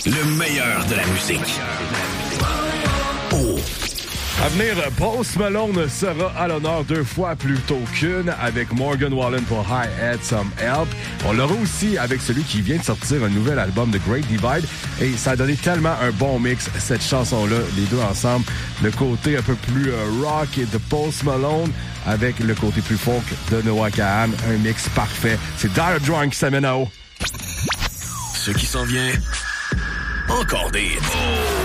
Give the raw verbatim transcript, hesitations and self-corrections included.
Le meilleur de la musique. Oh. À venir, Post Malone sera à l'honneur deux fois plutôt qu'une avec Morgan Wallen pour I Had Some Help. On l'aura aussi avec celui qui vient de sortir un nouvel album de Great Divide et ça a donné tellement un bon mix, cette chanson-là, les deux ensemble. Le côté un peu plus euh, rock de Post Malone avec le côté plus folk de Noah Kahan. Un mix parfait. C'est Dire Drunk qui s'amène à haut. Ce qui s'en vient, encore des hits.